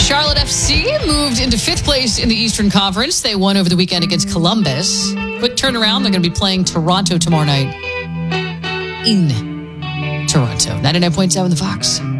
Charlotte FC moved into 5th place in the Eastern Conference. They won over the weekend against Columbus. Quick turnaround. They're going to be playing Toronto tomorrow night in Toronto. 99.7 The Fox.